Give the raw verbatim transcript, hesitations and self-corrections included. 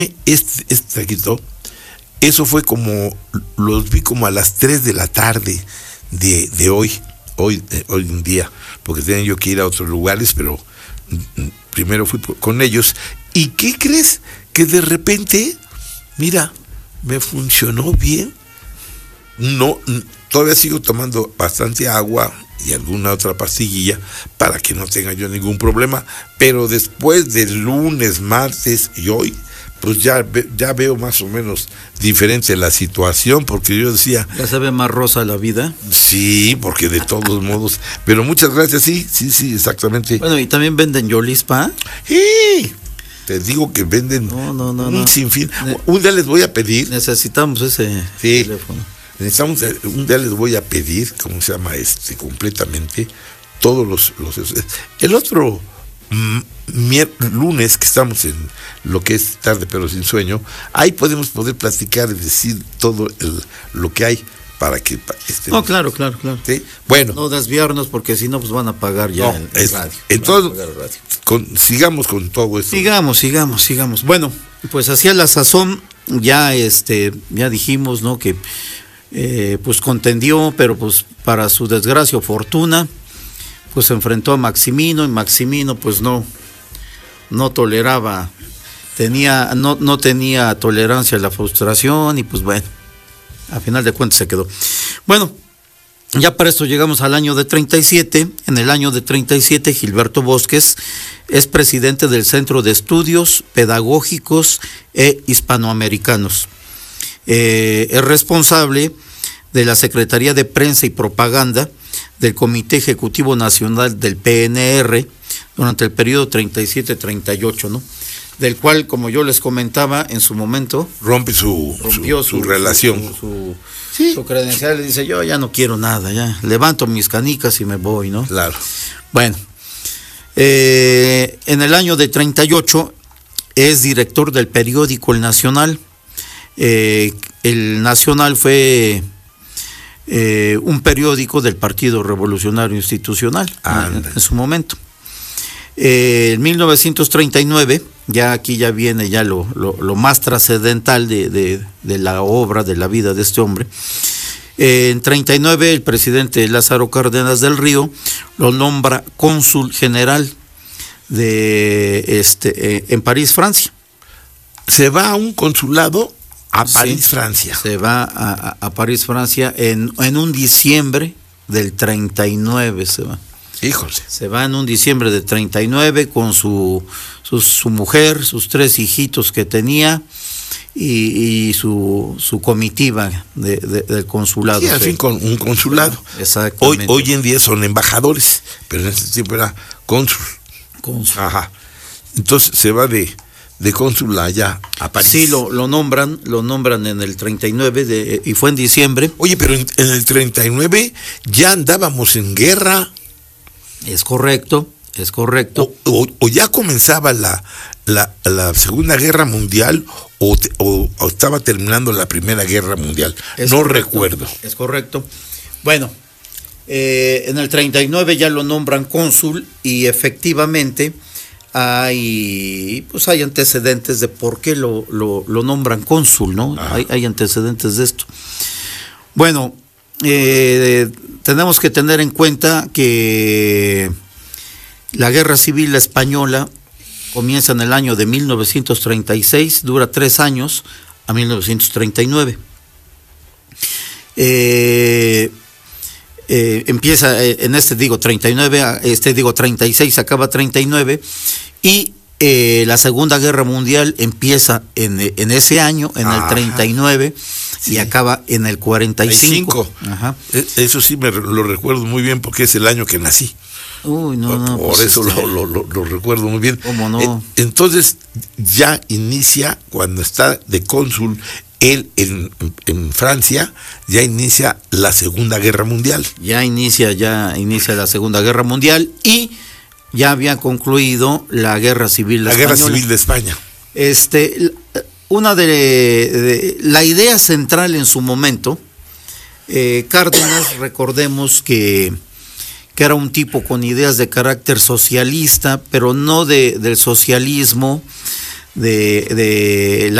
este, este taquito, eso fue como, los vi como a las tres de la tarde de, de hoy, hoy, hoy en día, porque tenía yo que ir a otros lugares, pero primero fui con ellos. ¿Y qué crees? Que de repente, mira, me funcionó bien. No, todavía sigo tomando bastante agua y alguna otra pastillilla para que no tenga yo ningún problema, pero después del lunes, martes y hoy, pues ya, ya veo más o menos diferente la situación, porque yo decía... ¿Ya se ve más rosa la vida? Sí, porque de todos modos, pero muchas gracias, sí, sí, sí, exactamente. Bueno, y también venden Yolispa. Sí, te digo que venden no, no, no, un no. sinfín. Un día les voy a pedir... Necesitamos ese sí, teléfono. Necesitamos, un día les voy a pedir, ¿cómo se llama este? Completamente, todos los... los el otro... Mier- lunes que estamos en lo que es Tarde pero sin sueño, ahí podemos poder platicar y decir todo el, lo que hay para que este, no, claro, claro, claro. ¿sí? Bueno, no desviarnos porque si no pues van a pagar ya no, el, es, el radio. Entonces, el radio. Con, sigamos con todo esto. Sigamos, sigamos, sigamos. Bueno, pues hacia la sazón ya este ya dijimos, ¿no? Que eh, pues contendió, pero pues para su desgracia o fortuna, pues se enfrentó a Maximino y Maximino pues no no toleraba, tenía no no tenía tolerancia a la frustración y pues bueno, a final de cuentas se quedó. Bueno, ya para esto llegamos al año de treinta y siete. En el año de treinta y siete, Gilberto Bosques es presidente del Centro de Estudios Pedagógicos e Hispanoamericanos. Eh, es responsable de la Secretaría de Prensa y Propaganda del Comité Ejecutivo Nacional del P N R durante el periodo treinta y siete treinta y ocho, ¿no? Del cual, como yo les comentaba en su momento, rompe su, rompió su, su, su relación, su, su, sí. su credencial, le dice, yo ya no quiero nada, ya levanto mis canicas y me voy, ¿no? Claro. Bueno, eh, en el año de treinta y ocho es director del periódico El Nacional. Eh, el Nacional fue eh, un periódico del Partido Revolucionario Institucional en, en su momento. Eh, en mil novecientos treinta y nueve, ya aquí ya viene ya lo, lo, lo más trascendental de, de, de la obra, de la vida de este hombre. Eh, en treinta y nueve el presidente Lázaro Cárdenas del Río lo nombra cónsul general de este eh, en París, Francia. Se va a un consulado a París, sí, Francia. Se va a, a París, Francia en, en un diciembre del treinta y nueve se va. Híjole. Se va en un diciembre de treinta y nueve con su, su, su mujer, sus tres hijitos que tenía y, y su, su comitiva de, de, del consulado. Sí, al fin con un consulado. Exactamente. Hoy, hoy en día son embajadores, pero en ese tiempo era cónsul. Cónsul. Ajá. Entonces se va de, de cónsul allá a París. Sí, lo, lo nombran, lo nombran en el treinta y nueve de, y fue en diciembre. Oye, pero en, en el treinta y nueve ya andábamos en guerra. Es correcto, es correcto. O, o, o ya comenzaba la, la, la Segunda Guerra Mundial o, o, o estaba terminando la Primera Guerra Mundial. Es no correcto, recuerdo. Es correcto. Bueno, eh, en el treinta y nueve ya lo nombran cónsul y efectivamente hay pues hay antecedentes de por qué lo, lo, lo nombran cónsul, ¿no? Hay, hay antecedentes de esto. Bueno, eh, tenemos que tener en cuenta que la Guerra Civil Española comienza en el año de mil novecientos treinta y seis, dura tres años, a mil novecientos treinta y nueve. Eh, eh, empieza eh, en este, digo, treinta y nueve, este, digo, treinta y seis, acaba treinta y nueve, y eh, la Segunda Guerra Mundial empieza en, en ese año, en Ajá. el treinta y nueve, sí. y acaba en el cuarenta y cinco. Ajá. Eso sí me lo recuerdo muy bien porque es el año que nací. Uy, no, no, por pues eso este... lo, lo, lo, lo recuerdo muy bien. ¿Cómo no? Entonces ya inicia, cuando está de cónsul él en, en Francia, ya inicia la Segunda Guerra Mundial. Ya inicia, ya inicia la Segunda Guerra Mundial y ya había concluido la Guerra Civil la Española. Guerra Civil de España. Este, una de, de la idea central en su momento, eh, Cárdenas, recordemos que que era un tipo con ideas de carácter socialista, pero no de, del socialismo de, de la